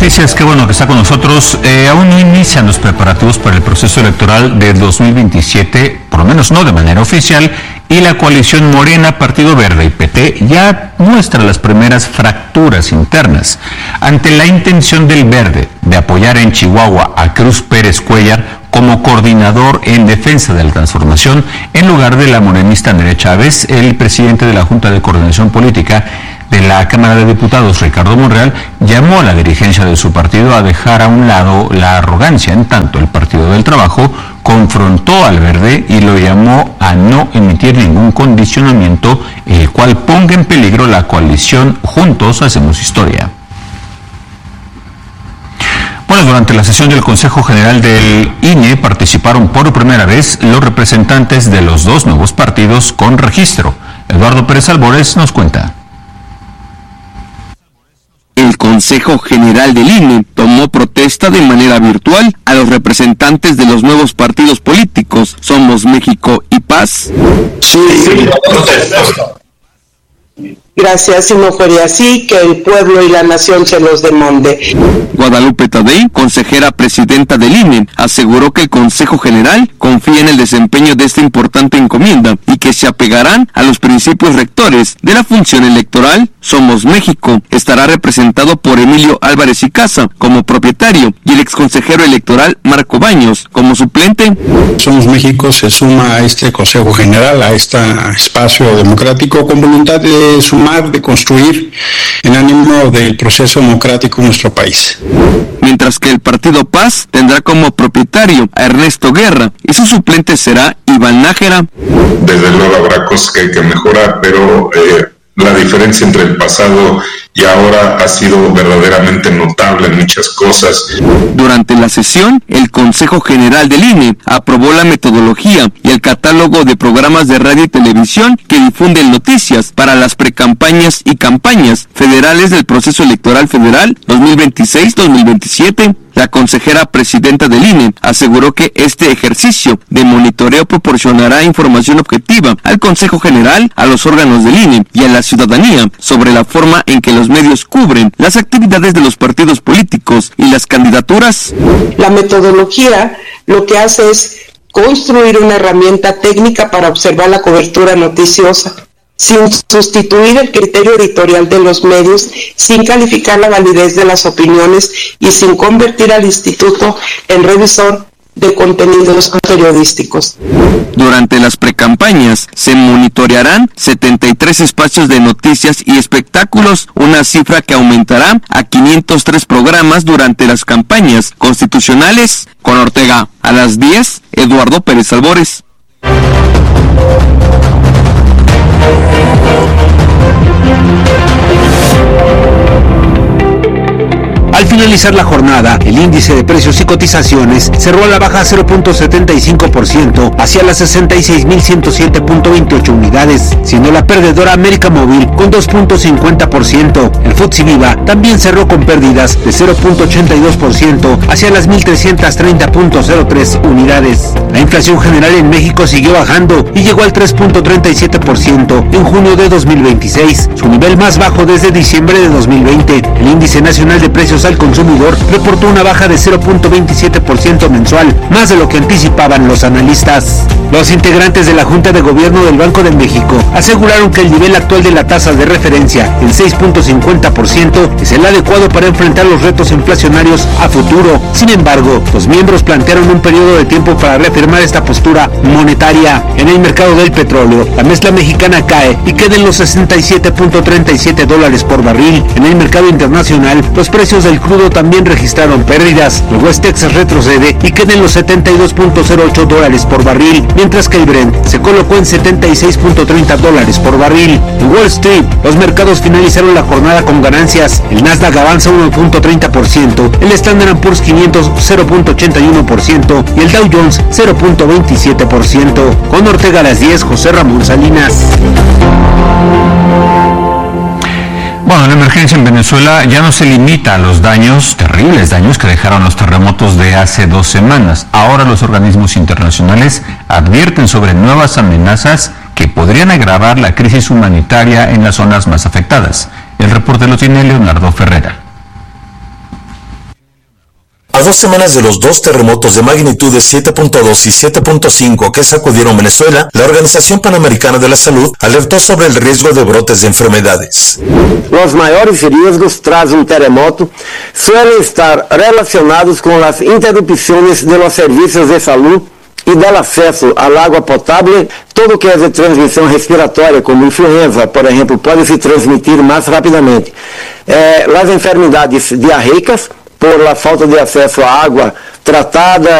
noticias, qué bueno que está con nosotros. Aún no inician los preparativos para el proceso electoral de 2027, por lo menos no de manera oficial, y la coalición Morena, Partido Verde y PT ya muestra las primeras fracturas internas. Ante la intención del Verde de apoyar en Chihuahua a Cruz Pérez Cuellar como coordinador en defensa de la transformación, en lugar de la morenista Nerea Chávez, el presidente de la Junta de Coordinación Política de la Cámara de Diputados, Ricardo Monreal, llamó a la dirigencia de su partido a dejar a un lado la arrogancia. En tanto, el Partido del Trabajo confrontó al Verde y lo llamó a no emitir ningún condicionamiento, el cual ponga en peligro la coalición Juntos Hacemos Historia. Bueno, durante la sesión del Consejo General del INE participaron por primera vez los representantes de los dos nuevos partidos con registro. Eduardo Pérez Albores nos cuenta. El Consejo General del INE tomó protesta de manera virtual a los representantes de los nuevos partidos políticos Somos México y Paz. Sí, gracias, si no fuera así, que el pueblo y la nación se los demande. Guadalupe Tadei, consejera presidenta del INE, aseguró que el Consejo General confía en el desempeño de esta importante encomienda y que se apegarán a los principios rectores de la función electoral. Somos México estará representado por Emilio Álvarez y Casa como propietario y el exconsejero electoral Marco Baños como suplente. Somos México se suma a este Consejo General, a este espacio democrático con voluntad de sumar, de construir en ánimo del proceso democrático en nuestro país. Mientras que el Partido Paz tendrá como propietario a Ernesto Guerra y su suplente será Iván Nájera. Desde luego habrá cosas que hay que mejorar, pero la diferencia entre el pasado y ahora ha sido verdaderamente notable en muchas cosas. Durante la sesión, el Consejo General del INE aprobó la metodología y el catálogo de programas de radio y televisión que difunden noticias para las precampañas y campañas federales del proceso electoral federal 2026-2027. La consejera presidenta del INE aseguró que este ejercicio de monitoreo proporcionará información objetiva al Consejo General, a los órganos del INE y a la ciudadanía sobre la forma en que los medios cubren las actividades de los partidos políticos y las candidaturas. La metodología lo que hace es construir una herramienta técnica para observar la cobertura noticiosa, sin sustituir el criterio editorial de los medios, sin calificar la validez de las opiniones y sin convertir al instituto en revisor de contenidos periodísticos. Durante las precampañas se monitorearán 73 espacios de noticias y espectáculos, una cifra que aumentará a 503 programas durante las campañas constitucionales. Con Ortega, a las 10, Eduardo Pérez Albores. Al finalizar la jornada, el índice de precios y cotizaciones cerró a la baja 0.75% hacia las 66.107.28 unidades, siendo la perdedora América Móvil con 2.50%. El FTSE Viva también cerró con pérdidas de 0.82% hacia las 1.330.03 unidades. La inflación general en México siguió bajando y llegó al 3.37% en junio de 2026, su nivel más bajo desde diciembre de 2020. El índice nacional de precios al consumidor reportó una baja de 0.27% mensual, más de lo que anticipaban los analistas. Los integrantes de la Junta de Gobierno del Banco de México aseguraron que el nivel actual de la tasa de referencia, en 6.50%, es el adecuado para enfrentar los retos inflacionarios a futuro. Sin embargo, los miembros plantearon un periodo de tiempo para reafirmar esta postura monetaria. En el mercado del petróleo, la mezcla mexicana cae y queda en los $67.37 por barril. En el mercado internacional, los precios del crudo también registraron pérdidas. El West Texas retrocede y queda en los $72.08 por barril, mientras que el Brent se colocó en $76.30 por barril. En Wall Street, los mercados finalizaron la jornada con ganancias. El Nasdaq avanza 1.30%, el Standard & Poor's 500 0.81% y el Dow Jones 0.27%. Con Ortega a las 10, José Ramón Salinas. Bueno, la emergencia en Venezuela ya no se limita a los daños, terribles daños que dejaron los terremotos de hace 2 semanas. Ahora los organismos internacionales advierten sobre nuevas amenazas que podrían agravar la crisis humanitaria en las zonas más afectadas. El reporte lo tiene Leonardo Ferrera. A 2 semanas de los 2 terremotos de magnitudes 7.2 y 7.5 que sacudieron Venezuela, la Organización Panamericana de la Salud alertó sobre el riesgo de brotes de enfermedades. Los mayores riesgos tras un terremoto suelen estar relacionados con las interrupciones de los servicios de salud y del acceso al agua potable. Todo que es de transmisión respiratoria, como influenza, por ejemplo, puede se transmitir más rápidamente. Las enfermedades diarreicas, por la falta de acceso a água tratada